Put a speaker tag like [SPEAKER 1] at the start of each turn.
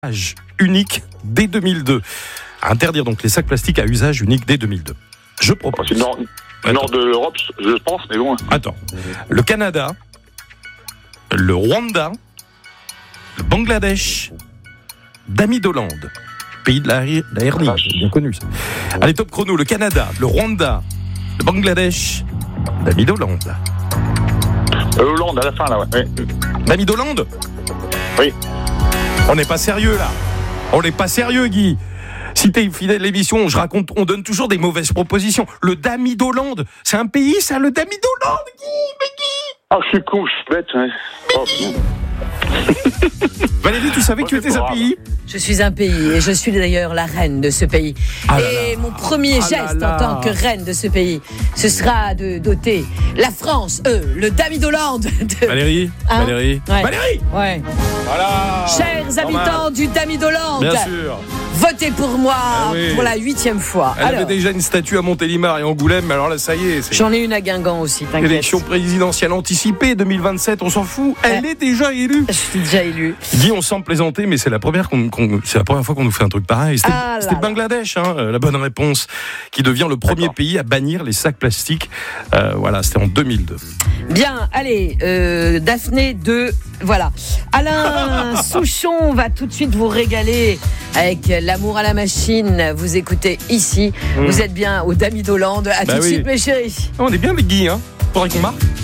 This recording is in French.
[SPEAKER 1] usage unique dès 2002. À interdire donc les sacs plastiques à usage unique dès 2002. Je propose.
[SPEAKER 2] C'est le nord de l'Europe, je pense, mais bon.
[SPEAKER 1] Attends. Le Canada, le Rwanda, le Bangladesh, Damidolande, pays de la hernie, c'est bien connu ça. Allez, top chrono, le Canada, le Rwanda, le Bangladesh, Damidolande.
[SPEAKER 2] Hollande à la fin, là, ouais.
[SPEAKER 1] Damidolande ?
[SPEAKER 2] Oui.
[SPEAKER 1] On n'est pas sérieux là. On n'est pas sérieux, Guy. Si t'es fidèle à l'émission, on donne toujours des mauvaises propositions. Le Damidolande, c'est un pays, ça, le Damidolande, Guy.
[SPEAKER 2] Ah, je suis con, je suis bête, ouais. Oh,
[SPEAKER 1] Valérie, tu savais que tu étais un pays ?
[SPEAKER 3] Je suis un pays et je suis d'ailleurs la reine de ce pays. Et mon premier geste en tant que reine de ce pays, ce sera de doter la France, le Damidolande de...
[SPEAKER 1] Valérie,
[SPEAKER 3] Hein?
[SPEAKER 1] Valérie,
[SPEAKER 3] Ouais.
[SPEAKER 1] Valérie.
[SPEAKER 3] Ouais.
[SPEAKER 1] Voilà.
[SPEAKER 3] Chers habitants du Damidolande,
[SPEAKER 1] Bien sûr.
[SPEAKER 3] votez pour moi
[SPEAKER 1] oui.
[SPEAKER 3] pour la 8e fois.
[SPEAKER 1] Elle avait déjà une statue à Montélimar et Angoulême, mais alors là, ça y est. C'est
[SPEAKER 3] J'en ai une à Guingamp aussi, t'inquiète.
[SPEAKER 1] élection présidentielle anticipée 2027, on s'en fout. Elle est déjà élue.
[SPEAKER 3] Je suis déjà élue.
[SPEAKER 1] Guy, on semble plaisanter, mais c'est la première fois qu'on nous fait un truc pareil. C'était le Bangladesh, la bonne réponse, qui devient le premier pays à bannir les sacs plastiques. Voilà, c'était en 2002.
[SPEAKER 3] Bien, allez, Daphné 2, voilà. Alain Souchon va tout de suite vous régaler avec l'amour à la machine. Vous écoutez ici, vous êtes bien au Damidolande. À tout de suite, mes chéris.
[SPEAKER 1] On est bien avec Guy, hein. Faudrait qu'on marque.